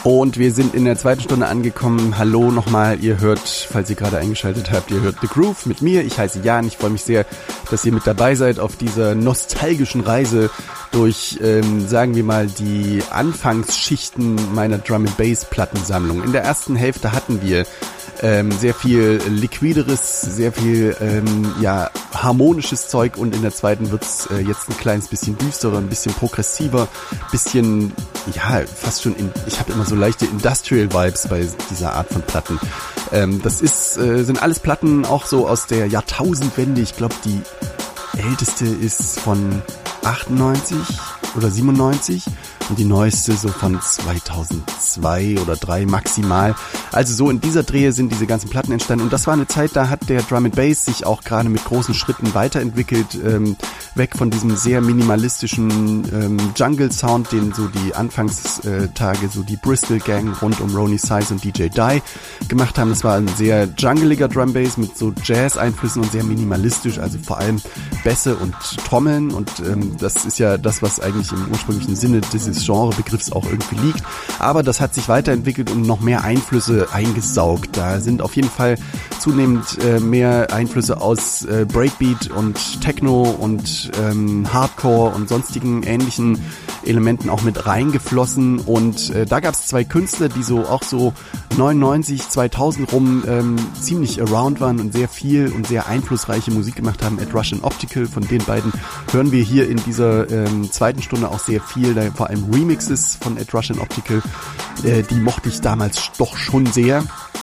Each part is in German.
Und wir sind in der zweiten Stunde angekommen. Hallo nochmal, ihr hört, falls ihr gerade eingeschaltet habt, ihr hört The Groove mit mir. Ich heiße Jan, ich freue mich sehr, dass ihr mit dabei seid auf dieser nostalgischen Reise durch, sagen wir mal, die Anfangsschichten meiner Drum-and-Bass-Plattensammlung. In der ersten Hälfte hatten wir sehr viel liquideres, sehr viel harmonisches Zeug, und in der zweiten wird's jetzt ein kleines bisschen düsterer, ein bisschen progressiver, bisschen, fast schon, ich habe immer so leichte Industrial-Vibes bei dieser Art von Platten. Das sind alles Platten auch so aus der Jahrtausendwende. Ich glaube, die älteste ist von 98 oder 97 und die neueste so von 2002 oder 2003 maximal. Also so in dieser Drehe sind diese ganzen Platten entstanden, und das war eine Zeit, da hat der Drum and Bass sich auch gerade mit großen Schritten weiterentwickelt, weg von diesem sehr minimalistischen Jungle-Sound, den so die Anfangstage so die Bristol Gang rund um Ronnie Size und DJ Die gemacht haben. Das war ein sehr jungleiger Drum Bass mit so Jazz-Einflüssen und sehr minimalistisch, also vor allem Bässe und Trommeln, und das ist ja das, was eigentlich im ursprünglichen Sinne dieses Genrebegriffs auch irgendwie liegt. Aber das hat sich weiterentwickelt und noch mehr Einflüsse eingesaugt. Da sind auf jeden Fall zunehmend mehr Einflüsse aus Breakbeat und Techno und Hardcore und sonstigen ähnlichen Elementen auch mit reingeflossen, und da gab es zwei Künstler, die so auch so 99, 2000 rum ziemlich around waren und sehr viel und sehr einflussreiche Musik gemacht haben. Ed Rush und Optical, von den beiden hören wir hier in dieser zweiten Stunde auch sehr viel, da vor allem Remixes von Ed Rush und Optical, die mochte ich damals doch schon sehr.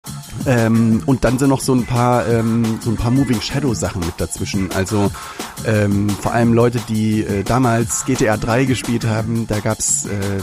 Und dann sind noch so ein paar Moving Shadow Sachen mit dazwischen, also vor allem Leute, die damals GTA 3 gespielt haben. Da gab's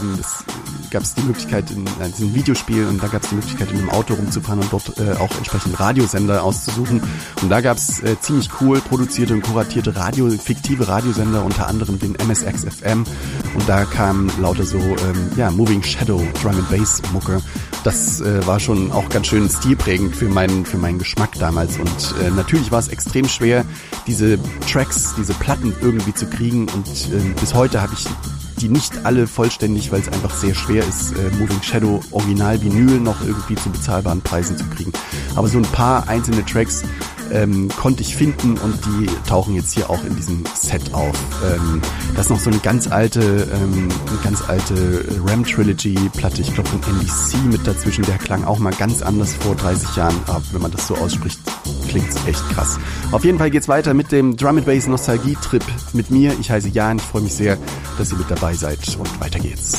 die Möglichkeit in einem Videospiel, und da gab's die Möglichkeit, in einem Auto rumzufahren und dort auch entsprechend Radiosender auszusuchen, und da gab's ziemlich cool produzierte und kuratierte fiktive Radiosender, unter anderem den MSX FM, und da kam lauter so Moving Shadow Drum and Bass Mucke. Das war schon auch ganz schön stilprägend für meinen Geschmack damals, und natürlich war es extrem schwer, diese Tracks, diese Platten irgendwie zu kriegen, und bis heute habe ich die nicht alle vollständig, weil es einfach sehr schwer ist, Moving Shadow Original Vinyl noch irgendwie zu bezahlbaren Preisen zu kriegen. Aber so ein paar einzelne Tracks konnte ich finden, und die tauchen jetzt hier auch in diesem Set auf. Das ist noch so eine ganz alte Ram Trilogy Platte, ich glaube von NDC mit dazwischen, der klang auch mal ganz anders vor 30 Jahren, aber wenn man das so ausspricht, klingt's echt krass. Auf jeden Fall geht's weiter mit dem Drum and Bass Nostalgie Trip mit mir. Ich heiße Jan, ich freue mich sehr, dass ihr mit dabei seid, und weiter geht's.